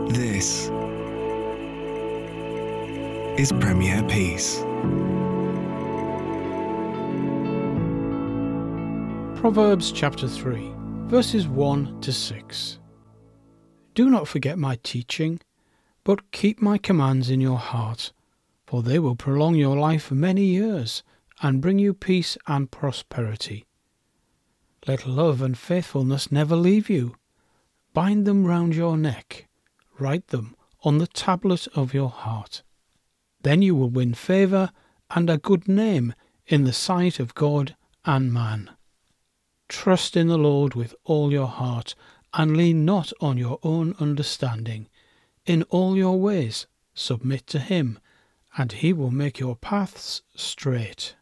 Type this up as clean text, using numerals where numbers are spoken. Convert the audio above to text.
This is Premier Peace. Proverbs chapter 3, verses 1 to 6. Do not forget my teaching, but keep my commands in your heart, for they will prolong your life for many years and bring you peace and prosperity. Let love and faithfulness never leave you. Bind them round your neck. Write them on the tablet of your heart. Then you will win favour and a good name in the sight of God and man. Trust in the Lord with all your heart, and lean not on your own understanding. In all your ways submit to him, and he will make your paths straight.